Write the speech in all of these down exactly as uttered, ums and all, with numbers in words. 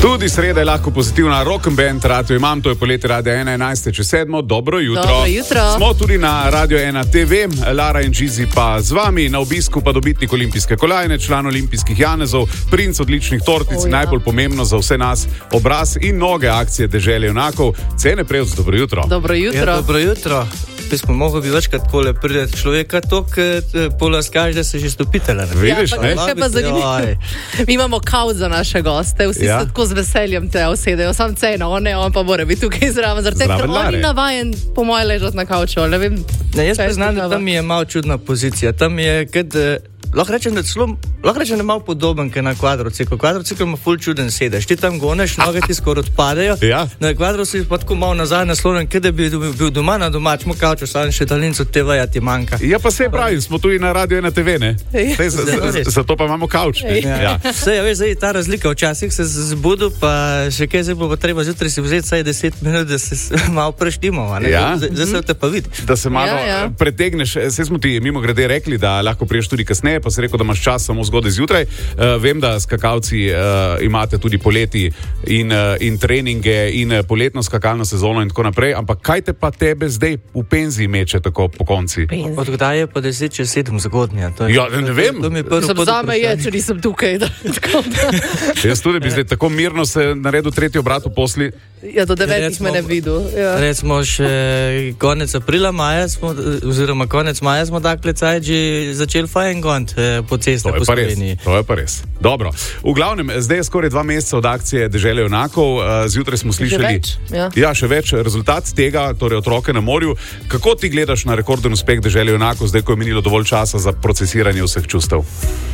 Tudi sreda je lahko pozitivna, rock and band, radio imam, to je poletje Radio ena, enajst čez sedmo, dobro jutro. Dobro jutro. Smo tudi na Radio ena te ve, Lara in Gizi pa z vami, na obisku pa dobitnik olimpijske kolajne, član olimpijskih janezov, princ odličnih tortic, oh, ja. najbolj pomembno za vse nas, obraz in noge akcije Dežele junakov. Cene Prevc, dobro jutro. Dobro jutro. Ja, dobro jutro. Smo mogli bi večkrat pole prideti človeka to, ker polaskaš, da se že stopitele. Vidiš, ja, ne? Še pa zanimivo. Mi imamo kaut za naše goste, vsi ja. se tako z veseljem te usedejo, sam ceno, on ne, on pa mora biti tukaj zraven, zaradi tega, ker on ni navajen po moje ležati na kauču, ne vem. Ne, jaz priznam, da tam je malo čudna pozicija, tam je, kad, lahko rečem, da celo, lahko rečem, da je malo podoben, ker na kvadrociklu. Kvadrocikl ima ful čuden sedež, ti tam goneš, noge ti skoraj odpadejo, ja. Na kvadrociklu pa tako malo nazaj naslonjen, kad bi bil doma na domačemu kauču, sam še dalincu te veja ti manjka. Ja, pa se pravi, smo tudi na Radio ena te ve, ne? Sej, z, z, zato pa imamo kauč. Ja. Ja. Sej, ja, veš, zdaj ta razlika, včasih se zbudu, pa še kaj zdaj bo treba zjutraj si vzeti saj deset minut, da se malo preštimo, ne? Ja. Zdaj, zdaj se te pa vidi. Da se malo ja, ja. pretegneš, sej smo ti mimo grede rekli, da lahko priješ tudi kasneje, pa si rekel, da imaš čas samo zgodaj zjutraj. Uh, vem, da skakalci uh, imate tudi poleti in, uh, in treninge in uh, poletno skakalno sezono in tako naprej, ampak kaj te pa tebe zdaj v penziji meče tako po konci? Od kdaj je pa deset čez sedem zgodnja? To je, ja, ne vem. To, to mi prvo Sem zame je, če nisem tukaj. Da, tako da. Jaz tudi bi zdaj tako mirno se naredil tretji obrat v posli. Ja, do devetih me ne videl. Ja. Recimo še konec aprila, maja smo, oziroma konec maja smo takle caj že začeli fajn gond po cestah po Sloveniji. To je pa res. Dobro. V glavnem, zdaj je skoraj dva meseca od akcije Dežele junakov. Zjutraj smo slišali... Še več, ja. Ja, še več. Rezultat tega, torej Otroke na morju. Kako ti gledaš na rekorden uspeh Dežele junakov, zdaj, ko je minilo dovolj časa za procesiranje vseh čustev?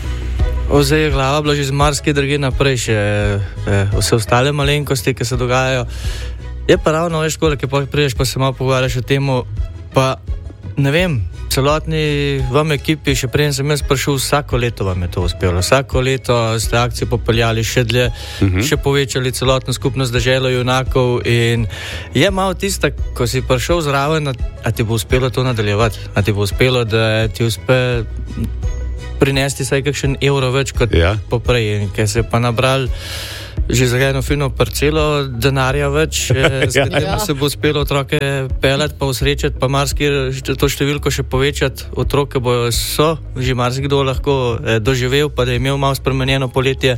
Zdaj je glava bila že z marske druge naprej, še eh, vse ostale malenkosti, ki se dogajajo. Je pa ravno, veš, koliko pa priješ, pa se malo pogovarjaš o temu, pa ne vem, celotni vam ekipi, še prej sem jaz prišel, vsako leto vam je to uspelo. Vsako leto ste akcijo popeljali še dlje, uh-huh. še povečali celotno skupnost Deželo junakov in je malo tista, ko si prišel zraven, a, a ti bo uspelo to nadaljevati, a ti bo uspelo, da ti uspe prinesti saj kakšen evro več kot ja. poprej, ker se je pa nabral že za eno fino parcelo denarja več, s katerim ja. se bo uspelo otroke pelati, pa usrečati, pa marsikaj to številko še povečati. Otroke bojo so, že marsikdo lahko eh, doživel, pa da je imel malo spremenjeno poletje.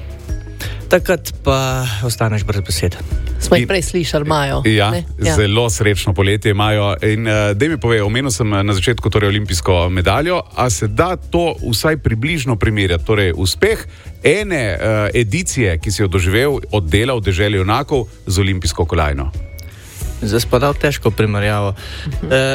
Takrat pa ostaneš brez besed. Smo jih prej slišali, imajo. Ja, ja, zelo srečno poletje imajo. In uh, daj mi povej, omenil sem na začetku torej olimpijsko medaljo, a se da to vsaj približno primerjati? Torej, uspeh ene uh, edicije, ki si jo doživel, oddelal Dežele junakov z olimpijsko kolajno. Zdaj spadal težko primerjavo. Uh-huh. Uh,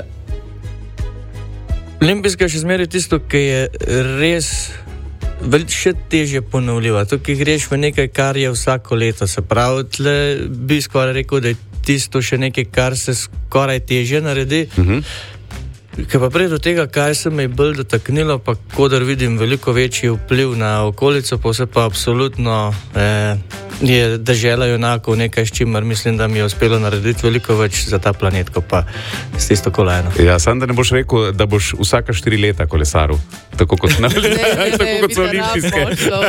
olimpijska je še zmeraj tisto, ki je res še težje ponovljiva. Tukaj greš v nekaj, kar je vsako leto. Se pravi, tle bi skoraj rekel, da je tisto še nekaj, kar se skoraj težje naredi. Uh-huh. Ker pa prej do tega, kaj se me je bolj dotaknilo, pa kodar vidim veliko večji vpliv na okolico, pa vse pa absolutno eh, je Dežela junakov nekaj, s čimer mislim, da mi je uspelo narediti veliko več za ta planet, ko pa s tisto kolajno. Ja, sam da ne boš rekel, da boš vsaka štiri leta kolesaril, tako kot na tako kot so olimpijske.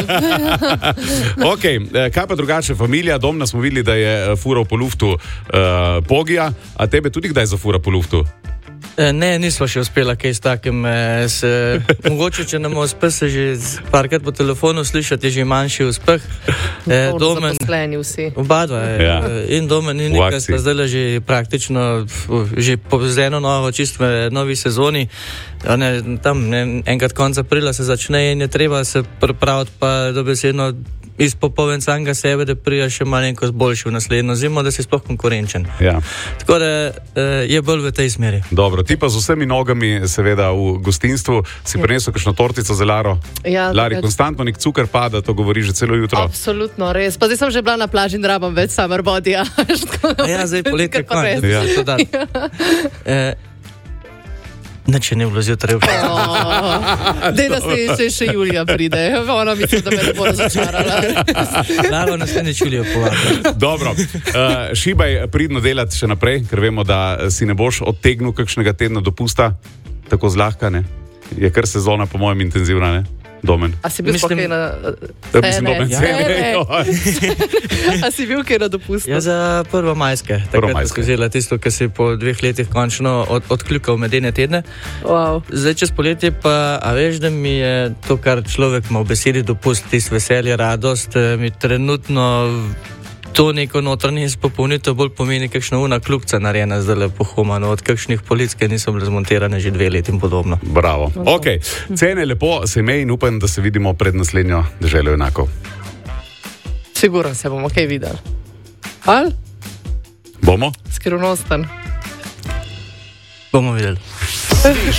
Ok, kaj pa drugače, familija, Domna smo videli, da je fural po luftu uh, Pogija, a tebe tudi kdaj zafura po luftu? Ne, nismo še uspela kaj s takim. Se, mogoče, če nam uspe se že parkrat po telefonu slišati, je že manjši uspeh. E, Domen, zaposleni vsi. Oba dva, ja. In Domen in Nika sta zdaj že praktično že po z eno novo čisto novi sezoni. Ne, tam ne, enkrat konca aprila se začne in je treba se pripraviti pa dobesedno izpopoven samega sebe, da prija še malenkost boljši v naslednjo zimo, da si sploh konkurenčen. Ja. Tako da je bolj v tej smeri. Dobro, ti pa z vsemi nogami, seveda v gostinstvu, si prinesel kakšno tortico za Laro. Ja, Lari, konstantno nek cukor pada, to govori že celo jutro. Absolutno, res. Pa zdaj sem že bila na plaži in rabam več summer bodyja. Ja, zdaj poletje konj. Ja. Nič ne bilo zjutraj. Dej, da se še, še Julija pride. Ona mislim, da me ne bo razočarala. Naravno, nas ne Julija povabila. Dobro, uh, šibaj pridno delati še naprej, ker vemo, da si ne boš odtegnil kakšnega tedna dopusta, tako zlahka, ne? Je kar sezona po mojem intenzivna, ne? Domen. A si bil Mislim- spokaj na Ja, mislim, Domen scene? cene. A si bil kaj na dopustu? Ja, za prvomajske. Takrat Prvomajske. sem vzela tisto, ki si po dveh letih končno od, odkljukal medene tedne. Wow. Zdaj, čez poletje pa, a veš, da mi je to, kar človek ima v besedi dopust, tisto veselje, radost, eh, mi trenutno to neko notranje izpopolnitev bolj pomeni kakšna una kljukca narejena zdaj lepo humano, od kakšnih polic, ki niso bile zmontirane že dve leti in podobno. Bravo. Ok, cene lepo, se imej in upam, da se vidimo pred naslednjo deželo enako. Siguran se bomo kaj videli. Ali? Bomo? Skrivnosten. Bomo videli.